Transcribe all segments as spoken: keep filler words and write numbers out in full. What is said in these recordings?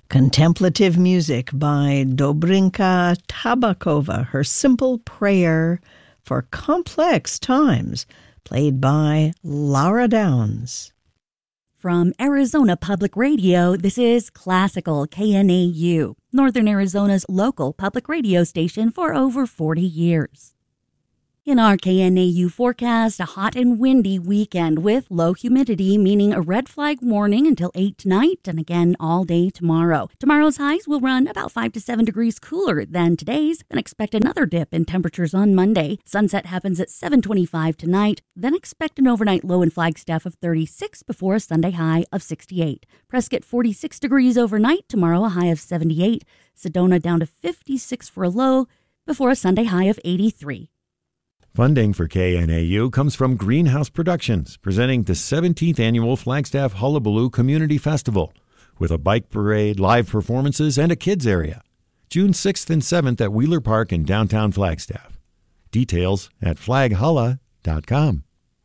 Contemplative music by Dobrinka Tabakova, her simple prayer for complex times, played by Laura Downs. From Arizona Public Radio, this is Classical K N A U, Northern Arizona's local public radio station for over forty years. In our K N A U forecast, a hot and windy weekend with low humidity, meaning a red flag warning until eight tonight and again all day tomorrow. Tomorrow's highs will run about five to seven degrees cooler than today's, then expect another dip in temperatures on Monday. Sunset happens at seven twenty-five tonight, then expect an overnight low in Flagstaff of thirty-six before a Sunday high of sixty-eight. Prescott forty-six degrees overnight, tomorrow a high of seventy-eight. Sedona down to fifty-six for a low before a Sunday high of eighty-three. Funding for K N A U comes from Greenhouse Productions, presenting the seventeenth Annual Flagstaff Hullabaloo Community Festival, with a bike parade, live performances, and a kids area. June sixth and seventh at Wheeler Park in downtown Flagstaff. Details at flag hulla dot com.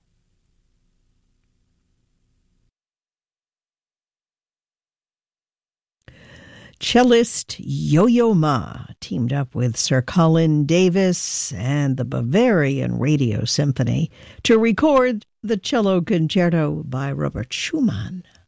Cellist Yo-Yo Ma teamed up with Sir Colin Davis and the Bavarian Radio Symphony to record the cello concerto by Robert Schumann.